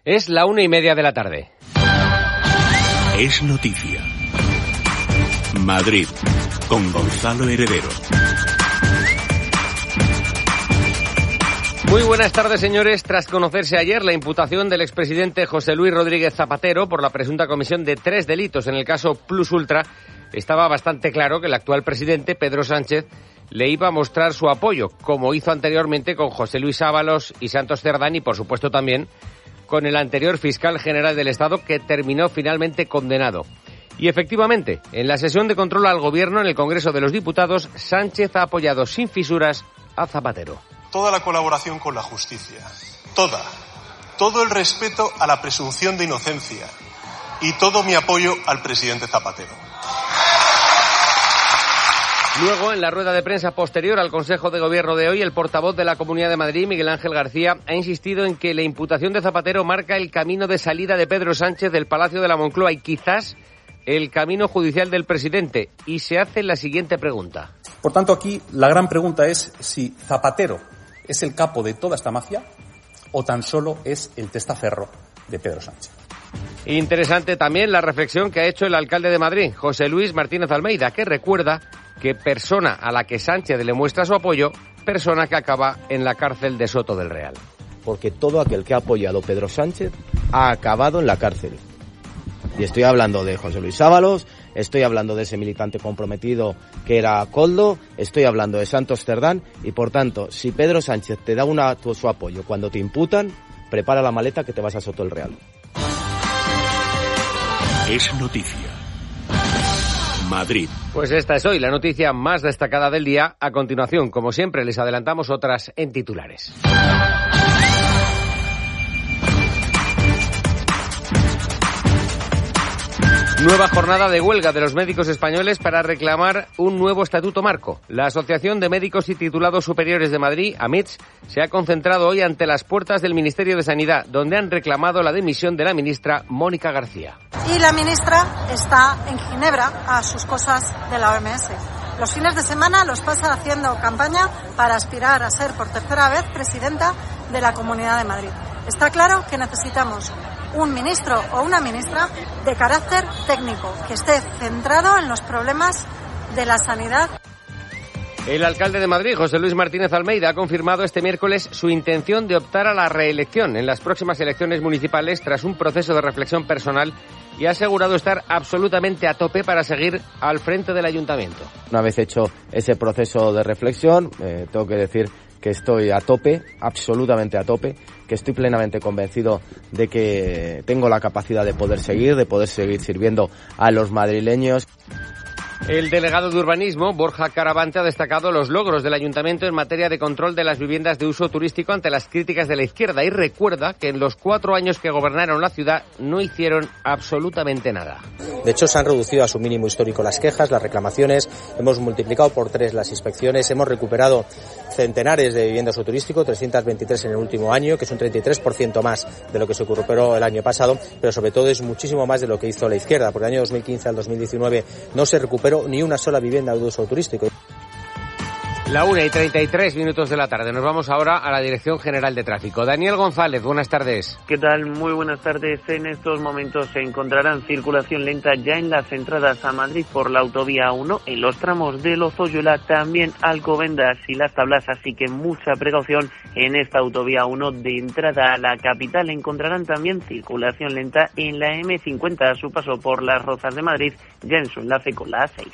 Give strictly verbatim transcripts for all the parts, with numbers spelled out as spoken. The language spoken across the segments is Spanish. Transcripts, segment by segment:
Es la una y media de la tarde. Es noticia. Madrid, con Gonzalo Heredero. Muy buenas tardes, señores. Tras conocerse ayer la imputación del expresidente José Luis Rodríguez Zapatero por la presunta comisión de tres delitos en el caso Plus Ultra, estaba bastante claro que el actual presidente, Pedro Sánchez, le iba a mostrar su apoyo, como hizo anteriormente con José Luis Ábalos y Santos Cerdán, y por supuesto también con el anterior fiscal general del Estado, que terminó finalmente condenado. Y efectivamente, en la sesión de control al Gobierno en el Congreso de los Diputados, Sánchez ha apoyado sin fisuras a Zapatero. Toda la colaboración con la justicia, toda, todo el respeto a la presunción de inocencia y todo mi apoyo al presidente Zapatero. Luego, en la rueda de prensa posterior al Consejo de Gobierno de hoy, el portavoz de la Comunidad de Madrid, Miguel Ángel García, ha insistido en que la imputación de Zapatero marca el camino de salida de Pedro Sánchez del Palacio de la Moncloa y quizás el camino judicial del presidente. Y se hace la siguiente pregunta. Por tanto, aquí la gran pregunta es si Zapatero ¿es el capo de toda esta mafia o tan solo es el testaferro de Pedro Sánchez? Interesante también la reflexión que ha hecho el alcalde de Madrid, José Luis Martínez Almeida, que recuerda que persona a la que Sánchez le muestra su apoyo, persona que acaba en la cárcel de Soto del Real. Porque todo aquel que ha apoyado a Pedro Sánchez ha acabado en la cárcel. Y estoy hablando de José Luis Ábalos, estoy hablando de ese militante comprometido que era Koldo, estoy hablando de Santos Cerdán y, por tanto, si Pedro Sánchez te da una, tu, su apoyo cuando te imputan, prepara la maleta que te vas a Soto del Real. Es noticia. Madrid. Pues esta es hoy la noticia más destacada del día. A continuación, como siempre, les adelantamos otras en titulares. Nueva jornada de huelga de los médicos españoles para reclamar un nuevo estatuto marco. La Asociación de Médicos y Titulados Superiores de Madrid, AMITS, se ha concentrado hoy ante las puertas del Ministerio de Sanidad, donde han reclamado la dimisión de la ministra Mónica García. Y la ministra está en Ginebra a sus cosas de la O M S. Los fines de semana los pasa haciendo campaña para aspirar a ser por tercera vez presidenta de la Comunidad de Madrid. Está claro que necesitamos un ministro o una ministra de carácter técnico, que esté centrado en los problemas de la sanidad. El alcalde de Madrid, José Luis Martínez Almeida, ha confirmado este miércoles su intención de optar a la reelección en las próximas elecciones municipales tras un proceso de reflexión personal y ha asegurado estar absolutamente a tope para seguir al frente del ayuntamiento. Una vez hecho ese proceso de reflexión, eh, tengo que decir que estoy a tope, absolutamente a tope, que estoy plenamente convencido de que tengo la capacidad de poder seguir, de poder seguir sirviendo a los madrileños. El delegado de Urbanismo, Borja Caravante, ha destacado los logros del Ayuntamiento en materia de control de las viviendas de uso turístico ante las críticas de la izquierda y recuerda que en los cuatro años que gobernaron la ciudad no hicieron absolutamente nada. De hecho, se han reducido a su mínimo histórico las quejas, las reclamaciones, hemos multiplicado por tres las inspecciones, hemos recuperado centenares de viviendas de uso turístico, trescientas veintitrés en el último año, que es un treinta y tres por ciento más de lo que se recuperó el año pasado, pero sobre todo es muchísimo más de lo que hizo la izquierda, porque del año dos mil quince al dos mil diecinueve no se recuperó ni una sola vivienda de uso turístico. La una y treinta y tres minutos de la tarde. Nos vamos ahora a la Dirección General de Tráfico. Daniel González, buenas tardes. ¿Qué tal? Muy buenas tardes. En estos momentos se encontrarán circulación lenta ya en las entradas a Madrid por la autovía uno, en los tramos de Lozoyola, también Alcobendas y Las Tablas, así que mucha precaución en esta autovía uno de entrada a la capital. Encontrarán también circulación lenta en la eme cincuenta a su paso por Las Rozas de Madrid, ya en su enlace con la a seis.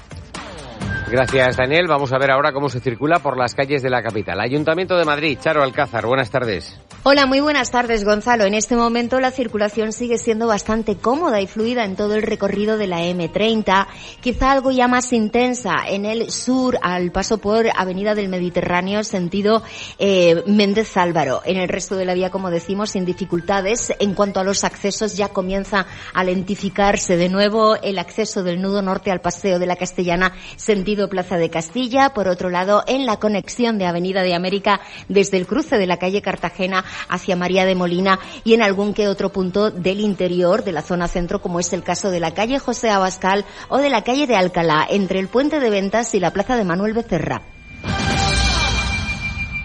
Gracias, Daniel. Vamos a ver ahora cómo se circula por las calles de la capital. Ayuntamiento de Madrid, Charo Alcázar, buenas tardes. Hola, muy buenas tardes, Gonzalo. En este momento la circulación sigue siendo bastante cómoda y fluida en todo el recorrido de la eme treinta, quizá algo ya más intensa en el sur al paso por Avenida del Mediterráneo, sentido eh, Méndez Álvaro. En el resto de la vía, como decimos, sin dificultades. En cuanto a los accesos, ya comienza a lentificarse de nuevo el acceso del nudo norte al Paseo de la Castellana, sentido Plaza de Castilla. Por otro lado, en la conexión de Avenida de América desde el cruce de la calle Cartagena hacia María de Molina y en algún que otro punto del interior de la zona centro, como es el caso de la calle José Abascal o de la calle de Alcalá, entre el Puente de Ventas y la Plaza de Manuel Becerra.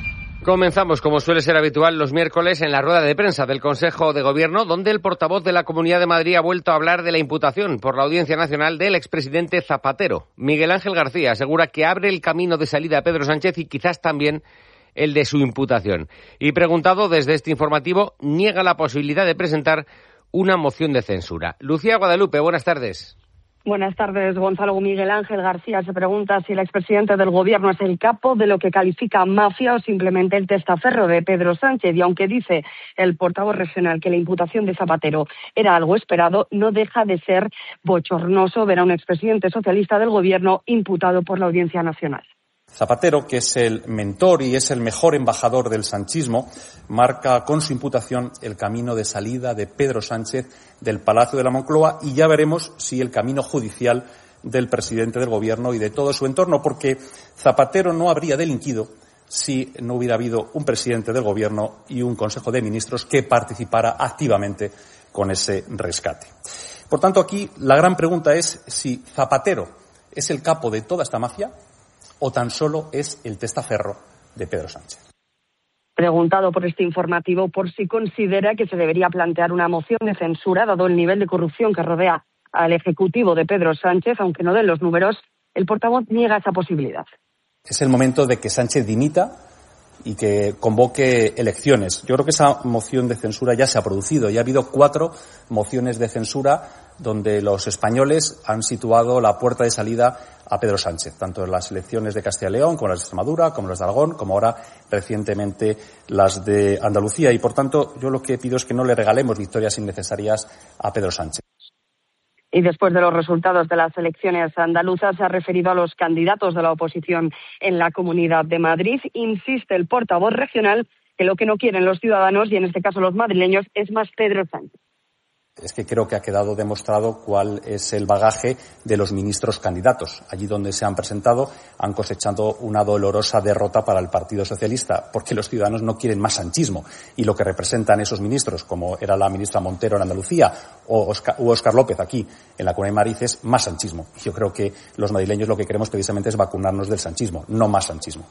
Comenzamos, como suele ser habitual, los miércoles en la rueda de prensa del Consejo de Gobierno, donde el portavoz de la Comunidad de Madrid ha vuelto a hablar de la imputación por la Audiencia Nacional del expresidente Zapatero. Miguel Ángel García asegura que abre el camino de salida a Pedro Sánchez y quizás también el de su imputación. Y preguntado desde este informativo, niega la posibilidad de presentar una moción de censura. Lucía Guadalupe, buenas tardes. Buenas tardes, Gonzalo. Miguel Ángel García se pregunta si el expresidente del Gobierno es el capo de lo que califica mafia o simplemente el testaferro de Pedro Sánchez. Y aunque dice el portavoz regional que la imputación de Zapatero era algo esperado, no deja de ser bochornoso ver a un expresidente socialista del Gobierno imputado por la Audiencia Nacional. Zapatero, que es el mentor y es el mejor embajador del sanchismo, marca con su imputación el camino de salida de Pedro Sánchez del Palacio de la Moncloa y ya veremos si el camino judicial del presidente del Gobierno y de todo su entorno, porque Zapatero no habría delinquido si no hubiera habido un presidente del Gobierno y un Consejo de Ministros que participara activamente con ese rescate. Por tanto, aquí la gran pregunta es si Zapatero es el capo de toda esta mafia o tan solo es el testaferro de Pedro Sánchez. Preguntado por este informativo por si considera que se debería plantear una moción de censura, dado el nivel de corrupción que rodea al Ejecutivo de Pedro Sánchez, aunque no den los números, el portavoz niega esa posibilidad. Es el momento de que Sánchez dimita y que convoque elecciones. Yo creo que esa moción de censura ya se ha producido. Ya ha habido cuatro mociones de censura donde los españoles han situado la puerta de salida a Pedro Sánchez, tanto en las elecciones de Castilla y León, como las de Extremadura, como las de Aragón, como ahora recientemente las de Andalucía. Y, por tanto, yo lo que pido es que no le regalemos victorias innecesarias a Pedro Sánchez. Y después de los resultados de las elecciones andaluzas, se ha referido a los candidatos de la oposición en la Comunidad de Madrid. Insiste el portavoz regional que lo que no quieren los ciudadanos, y en este caso los madrileños, es más Pedro Sánchez. Es que creo que ha quedado demostrado cuál es el bagaje de los ministros candidatos. Allí donde se han presentado han cosechado una dolorosa derrota para el Partido Socialista, porque los ciudadanos no quieren más sanchismo. Y lo que representan esos ministros, como era la ministra Montero en Andalucía o Óscar, o Óscar López aquí en la Comunidad de Madrid, es más sanchismo. Yo creo que los madrileños lo que queremos precisamente es vacunarnos del sanchismo, no más sanchismo.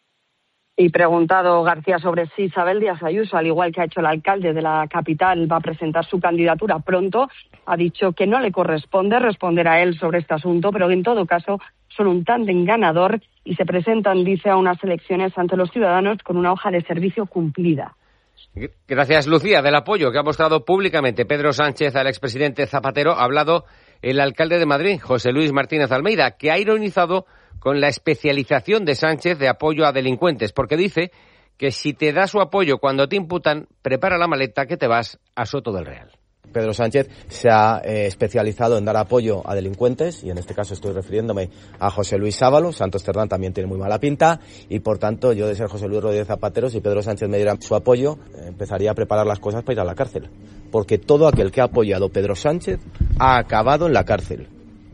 Y preguntado García sobre si Isabel Díaz Ayuso, al igual que ha hecho el alcalde de la capital, va a presentar su candidatura pronto, ha dicho que no le corresponde responder a él sobre este asunto, pero que en todo caso son un tándem ganador y se presentan, dice, a unas elecciones ante los ciudadanos con una hoja de servicio cumplida. Gracias, Lucía, del apoyo que ha mostrado públicamente Pedro Sánchez al expresidente Zapatero. Ha hablado el alcalde de Madrid, José Luis Martínez Almeida, que ha ironizado con la especialización de Sánchez de apoyo a delincuentes, porque dice que si te da su apoyo cuando te imputan, prepara la maleta que te vas a Soto del Real. Pedro Sánchez se ha eh, especializado en dar apoyo a delincuentes, y en este caso estoy refiriéndome a José Luis Ábalos. Santos Cerdán también tiene muy mala pinta, y por tanto yo, de ser José Luis Rodríguez Zapatero, si Pedro Sánchez me diera su apoyo, eh, empezaría a preparar las cosas para ir a la cárcel, porque todo aquel que ha apoyado a Pedro Sánchez ha acabado en la cárcel.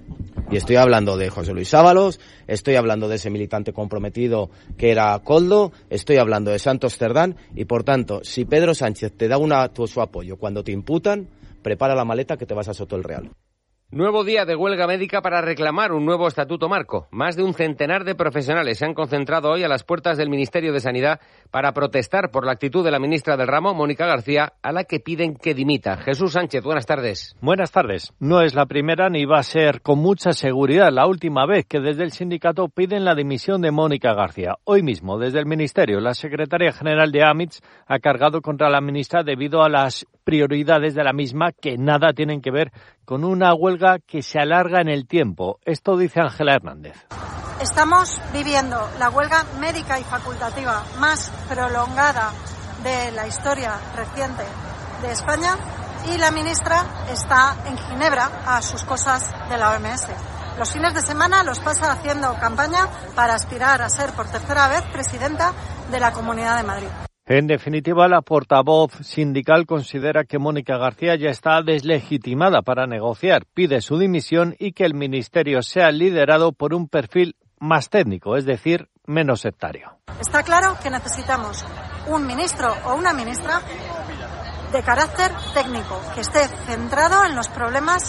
Y estoy hablando de José Luis Ábalos, estoy hablando de ese militante comprometido que era Koldo, estoy hablando de Santos Cerdán, y por tanto, si Pedro Sánchez te da una, tu, su apoyo cuando te imputan, prepara la maleta que te vas a Soto del Real. Nuevo día de huelga médica para reclamar un nuevo estatuto marco. Más de un centenar de profesionales se han concentrado hoy a las puertas del Ministerio de Sanidad para protestar por la actitud de la ministra del ramo, Mónica García, a la que piden que dimita. Jesús Sánchez, buenas tardes. Buenas tardes. No es la primera ni va a ser con mucha seguridad la última vez que desde el sindicato piden la dimisión de Mónica García. Hoy mismo, desde el Ministerio, la secretaria general de AMITS ha cargado contra la ministra debido a las prioridades de la misma que nada tienen que ver con una huelga que se alarga en el tiempo. Esto dice Ángela Hernández. Estamos viviendo la huelga médica y facultativa más prolongada de la historia reciente de España y la ministra está en Ginebra a sus cosas de la O M S. Los fines de semana los pasa haciendo campaña para aspirar a ser por tercera vez presidenta de la Comunidad de Madrid. En definitiva, la portavoz sindical considera que Mónica García ya está deslegitimada para negociar, pide su dimisión y que el ministerio sea liderado por un perfil más técnico, es decir, menos sectario. Está claro que necesitamos un ministro o una ministra de carácter técnico, que esté centrado en los problemas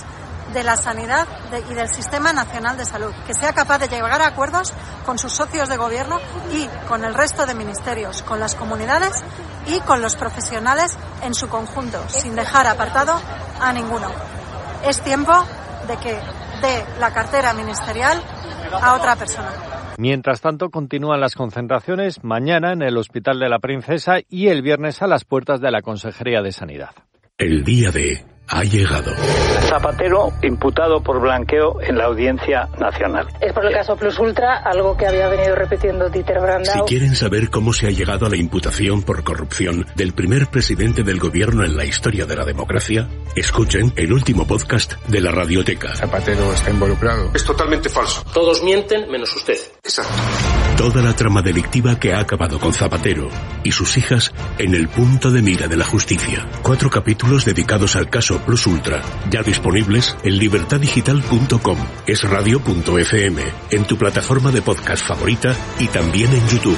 de la sanidad de, y del Sistema Nacional de Salud, que sea capaz de llegar a acuerdos con sus socios de gobierno y con el resto de ministerios, con las comunidades y con los profesionales en su conjunto, sin dejar apartado a ninguno. Es tiempo de que dé la cartera ministerial a otra persona. Mientras tanto, continúan las concentraciones mañana en el Hospital de la Princesa y el viernes a las puertas de la Consejería de Sanidad. El día D ha llegado. Zapatero imputado por blanqueo en la Audiencia Nacional. Es por el caso Plus Ultra, algo que había venido repitiendo Dieter Brandau. Si quieren saber cómo se ha llegado a la imputación por corrupción del primer presidente del gobierno en la historia de la democracia, escuchen el último podcast de la Radioteca. Zapatero está involucrado. Es totalmente falso. Todos mienten menos usted. Exacto. Toda la trama delictiva que ha acabado con Zapatero y sus hijas en el punto de mira de la justicia. Cuatro capítulos dedicados al caso Plus Ultra, ya disponibles en libertad digital punto com, esradio punto efe eme, en tu plataforma de podcast favorita y también en YouTube.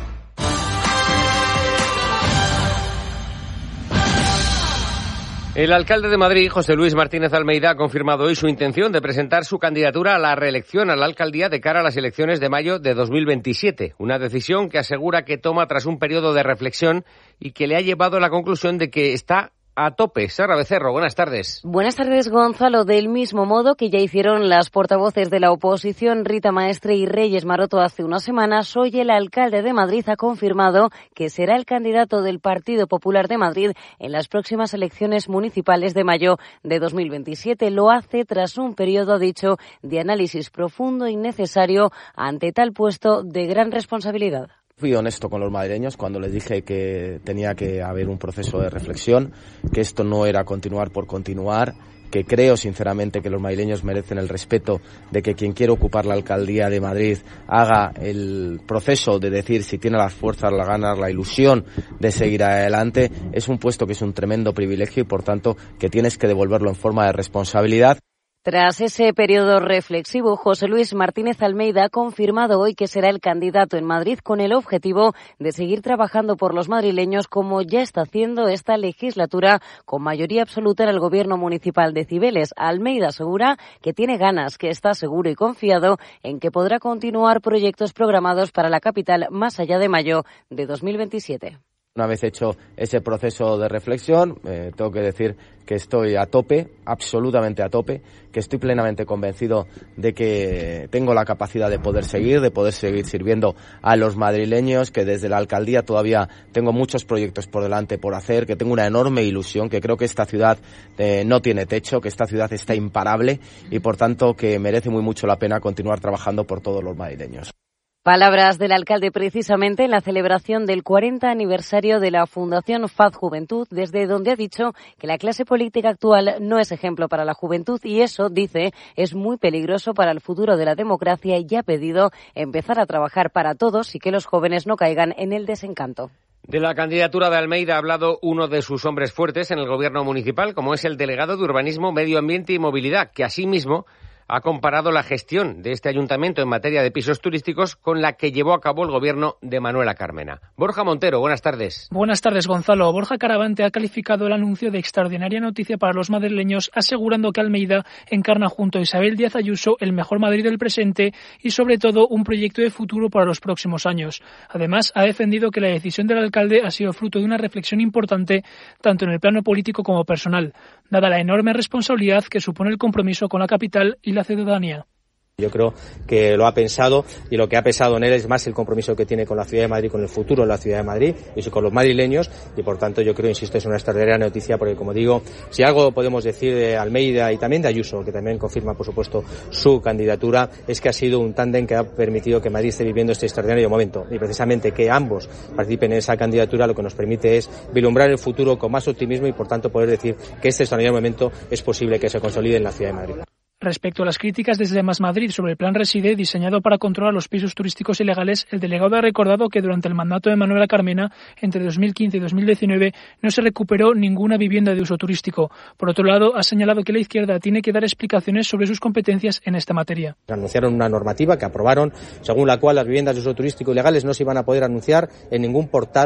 El alcalde de Madrid, José Luis Martínez Almeida, ha confirmado hoy su intención de presentar su candidatura a la reelección a la alcaldía de cara a las elecciones de mayo de dos mil veintisiete. Una decisión que asegura que toma tras un periodo de reflexión y que le ha llevado a la conclusión de que está a tope. Sara Becerro, buenas tardes. Buenas tardes, Gonzalo. Del mismo modo que ya hicieron las portavoces de la oposición, Rita Maestre y Reyes Maroto, hace unas semanas, hoy el alcalde de Madrid ha confirmado que será el candidato del Partido Popular de Madrid en las próximas elecciones municipales de mayo de dos mil veintisiete. Lo hace tras un periodo, dicho, de análisis profundo y necesario ante tal puesto de gran responsabilidad. Fui honesto con los madrileños cuando les dije que tenía que haber un proceso de reflexión, que esto no era continuar por continuar, que creo sinceramente que los madrileños merecen el respeto de que quien quiere ocupar la alcaldía de Madrid haga el proceso de decir si tiene las fuerzas, las ganas, la ilusión de seguir adelante. Es un puesto que es un tremendo privilegio y por tanto que tienes que devolverlo en forma de responsabilidad. Tras ese periodo reflexivo, José Luis Martínez Almeida ha confirmado hoy que será el candidato en Madrid con el objetivo de seguir trabajando por los madrileños como ya está haciendo esta legislatura con mayoría absoluta en el gobierno municipal de Cibeles. Almeida asegura que tiene ganas, que está seguro y confiado en que podrá continuar proyectos programados para la capital más allá de mayo de dos mil veintisiete. Una vez hecho ese proceso de reflexión, eh, tengo que decir que estoy a tope, absolutamente a tope, que estoy plenamente convencido de que tengo la capacidad de poder seguir, de poder seguir sirviendo a los madrileños, que desde la alcaldía todavía tengo muchos proyectos por delante por hacer, que tengo una enorme ilusión, que creo que esta ciudad eh, no tiene techo, que esta ciudad está imparable y por tanto que merece muy mucho la pena continuar trabajando por todos los madrileños. Palabras del alcalde precisamente en la celebración del cuarenta aniversario de la Fundación F A D Juventud, desde donde ha dicho que la clase política actual no es ejemplo para la juventud y eso, dice, es muy peligroso para el futuro de la democracia y ha pedido empezar a trabajar para todos y que los jóvenes no caigan en el desencanto. De la candidatura de Almeida ha hablado uno de sus hombres fuertes en el gobierno municipal, como es el delegado de Urbanismo, Medio Ambiente y Movilidad, que asimismo ha comparado la gestión de este ayuntamiento en materia de pisos turísticos con la que llevó a cabo el gobierno de Manuela Carmena. Borja Montero, buenas tardes. Buenas tardes, Gonzalo. Borja Caravante ha calificado el anuncio de extraordinaria noticia para los madrileños, asegurando que Almeida encarna junto a Isabel Díaz Ayuso el mejor Madrid del presente y, sobre todo, un proyecto de futuro para los próximos años. Además, ha defendido que la decisión del alcalde ha sido fruto de una reflexión importante, tanto en el plano político como personal, dada la enorme responsabilidad que supone el compromiso con la capital y la ciudadanía. Yo creo que lo ha pensado y lo que ha pesado en él es más el compromiso que tiene con la ciudad de Madrid, con el futuro de la ciudad de Madrid y con los madrileños y por tanto yo creo, insisto, es una extraordinaria noticia porque como digo, si algo podemos decir de Almeida y también de Ayuso, que también confirma por supuesto su candidatura, es que ha sido un tándem que ha permitido que Madrid esté viviendo este extraordinario momento y precisamente que ambos participen en esa candidatura lo que nos permite es vislumbrar el futuro con más optimismo y por tanto poder decir que este extraordinario momento es posible que se consolide en la ciudad de Madrid. Respecto a las críticas desde Más Madrid sobre el plan Reside diseñado para controlar los pisos turísticos ilegales, el delegado ha recordado que durante el mandato de Manuela Carmena, entre dos mil quince y dos mil diecinueve, no se recuperó ninguna vivienda de uso turístico. Por otro lado, ha señalado que la izquierda tiene que dar explicaciones sobre sus competencias en esta materia. Anunciaron una normativa que aprobaron, según la cual las viviendas de uso turístico ilegales no se iban a poder anunciar en ningún portal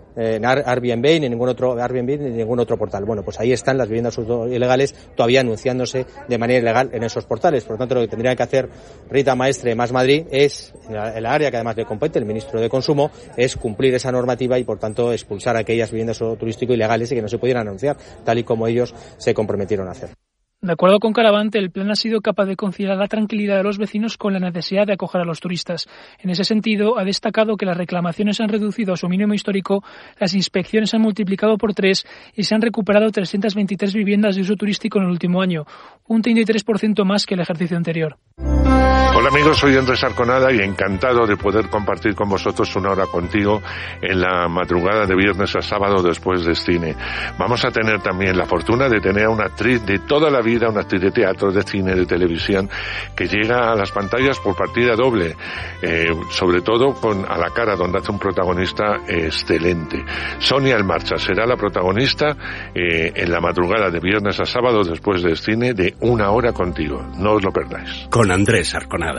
eh, en Airbnb ni ningún otro Airbnb ni ningún otro portal. Bueno, pues ahí están las viviendas ilegales todavía anunciándose de manera ilegal en esos portales. Por lo tanto, lo que tendría que hacer Rita Maestre Más Madrid es, en la, en la área que además le compete, el ministro de Consumo, es cumplir esa normativa y, por tanto, expulsar aquellas viviendas turísticas ilegales y que no se pudieran anunciar, tal y como ellos se comprometieron a hacer. De acuerdo con Caravante, el plan ha sido capaz de conciliar la tranquilidad de los vecinos con la necesidad de acoger a los turistas. En ese sentido, ha destacado que las reclamaciones han reducido a su mínimo histórico, las inspecciones han multiplicado por tres y se han recuperado trescientas veintitrés viviendas de uso turístico en el último año, un treinta y tres por ciento más que el ejercicio anterior. Hola amigos, soy Andrés Arconada y encantado de poder compartir con vosotros una hora contigo en la madrugada de viernes a sábado después del cine. Vamos a tener también la fortuna de tener a una actriz de toda la vida, una actriz de teatro, de cine, de televisión, que llega a las pantallas por partida doble, eh, sobre todo con A la cara, donde hace un protagonista excelente. Sonia El Marcha será la protagonista eh, en la madrugada de viernes a sábado después del cine de Una hora contigo. No os lo perdáis. Con Andrés Arconada.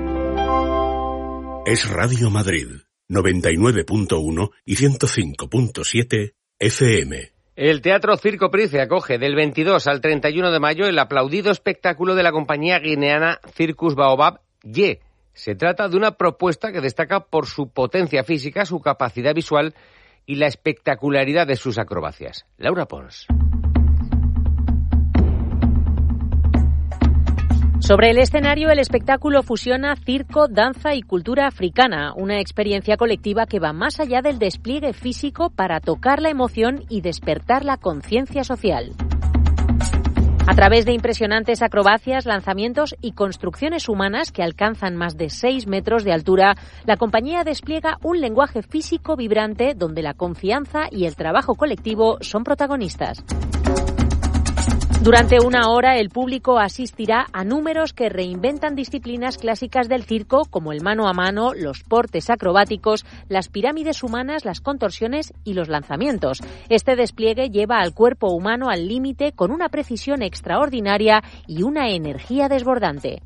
Es Radio Madrid, noventa y nueve punto uno y ciento cinco punto siete F M. El Teatro Circo Price acoge del veintidós al treinta y uno de mayo el aplaudido espectáculo de la compañía guineana Circus Baobab Ye. Se trata de una propuesta que destaca por su potencia física, su capacidad visual y la espectacularidad de sus acrobacias. Laura Pons. Sobre el escenario, el espectáculo fusiona circo, danza y cultura africana, una experiencia colectiva que va más allá del despliegue físico para tocar la emoción y despertar la conciencia social. A través de impresionantes acrobacias, lanzamientos y construcciones humanas que alcanzan más de seis metros de altura, la compañía despliega un lenguaje físico vibrante donde la confianza y el trabajo colectivo son protagonistas. Durante una hora, el público asistirá a números que reinventan disciplinas clásicas del circo, como el mano a mano, los portes acrobáticos, las pirámides humanas, las contorsiones y los lanzamientos. Este despliegue lleva al cuerpo humano al límite con una precisión extraordinaria y una energía desbordante.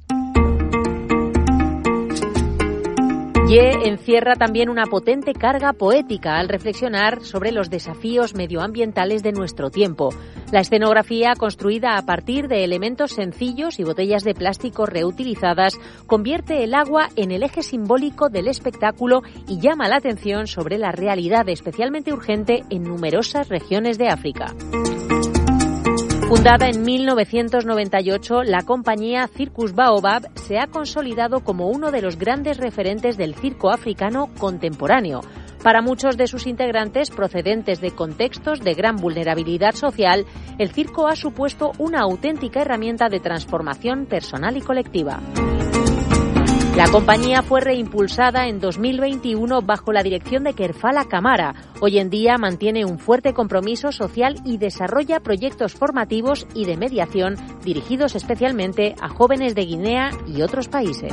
Ye encierra también una potente carga poética al reflexionar sobre los desafíos medioambientales de nuestro tiempo. La escenografía, construida a partir de elementos sencillos y botellas de plástico reutilizadas, convierte el agua en el eje simbólico del espectáculo y llama la atención sobre la realidad especialmente urgente en numerosas regiones de África. Fundada en mil novecientos noventa y ocho, la compañía Circus Baobab se ha consolidado como uno de los grandes referentes del circo africano contemporáneo. Para muchos de sus integrantes, procedentes de contextos de gran vulnerabilidad social, el circo ha supuesto una auténtica herramienta de transformación personal y colectiva. La compañía fue reimpulsada en dos mil veintiuno bajo la dirección de Kerfala Camara. Hoy en día mantiene un fuerte compromiso social y desarrolla proyectos formativos y de mediación dirigidos especialmente a jóvenes de Guinea y otros países.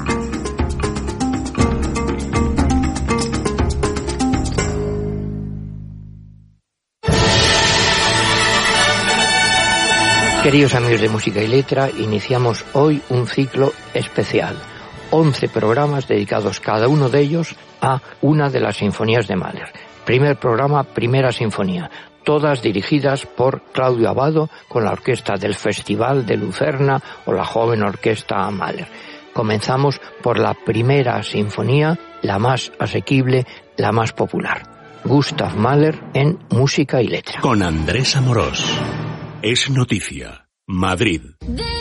Queridos amigos de Música y Letra, iniciamos hoy un ciclo especial. once programas dedicados cada uno de ellos a una de las sinfonías de Mahler. Primer programa, primera sinfonía, todas dirigidas por Claudio Abbado con la orquesta del Festival de Lucerna o la joven orquesta Mahler. Comenzamos por la primera sinfonía, la más asequible, la más popular. Gustav Mahler en Música y Letra. Con Andrés Amorós. Es noticia. Madrid.